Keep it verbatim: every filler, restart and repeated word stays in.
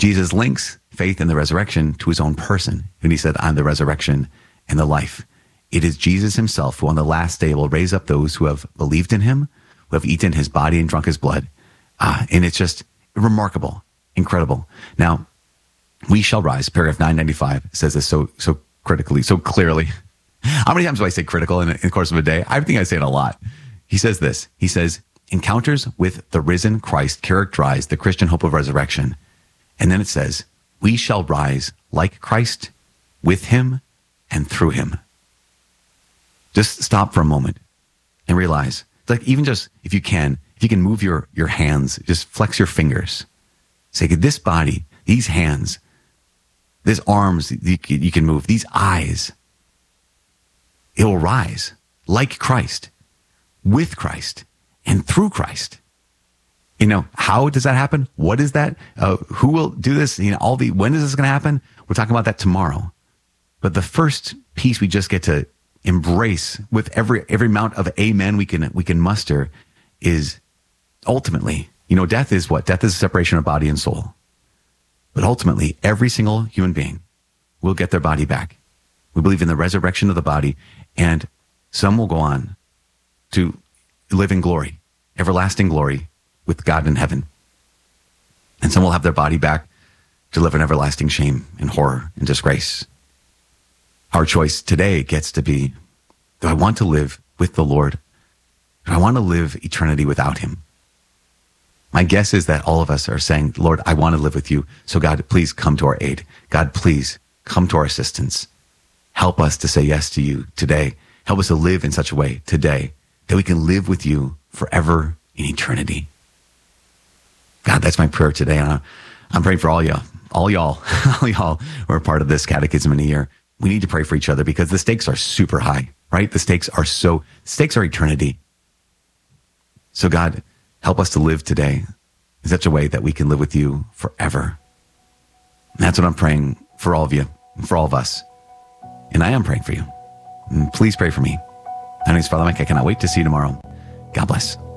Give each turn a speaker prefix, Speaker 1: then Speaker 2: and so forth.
Speaker 1: Jesus links faith in the resurrection to his own person when he said, I'm the resurrection and the life. It is Jesus himself who on the last day will raise up those who have believed in him, who have eaten his body and drunk his blood. Uh, and it's just remarkable, incredible. Now, we shall rise. Paragraph nine ninety-five says this so so critically, so clearly. How many times do I say critical in, in the course of a day? I think I say it a lot. He says this. He says, encounters with the risen Christ characterize the Christian hope of resurrection. And then it says, we shall rise like Christ, with him and through him. Just stop for a moment and realize, like even just, if you can, if you can move your, your hands, just flex your fingers. Say, this body, these hands, these arms you, you can move, these eyes, it will rise like Christ, with Christ, and through Christ. You know, how does that happen? What is that? Uh, who will do this? You know, all the, when is this going to happen? We're talking about that tomorrow. But the first piece we just get to embrace with every, every amount of amen we can, we can muster is ultimately, you know, death is what? Death is a separation of body and soul. But ultimately, every single human being will get their body back. We believe in the resurrection of the body, and some will go on to live in glory, everlasting glory with God in heaven. And some will have their body back to live in everlasting shame and horror and disgrace. Our choice today gets to be, do I want to live with the Lord? Do I want to live eternity without him? My guess is that all of us are saying, Lord, I want to live with you. So God, please come to our aid. God, please come to our assistance. Help us to say yes to you today. Help us to live in such a way today that we can live with you forever in eternity. God, that's my prayer today. And I'm praying for all y'all, all y'all, all y'all who are part of this catechism in a year. We need to pray for each other because the stakes are super high, right? The stakes are so, stakes are eternity. So God, help us to live today in such a way that we can live with you forever. And that's what I'm praying for all of you, for all of us. And I am praying for you. And please pray for me. My name is Father Mike. I cannot wait to see you tomorrow. God bless.